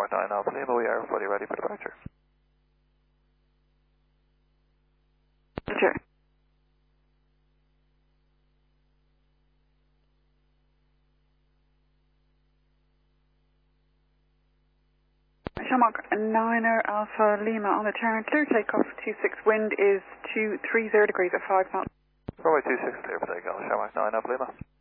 Shamrock 9 Alpha Lima, we are fully ready for departure. Sure. Shamrock 9er Alpha Lima on the turn, clear takeoff, 26, wind is 230 degrees at 5 knots. Runway 26 clear for takeoff, Shamrock 9 Alpha Lima.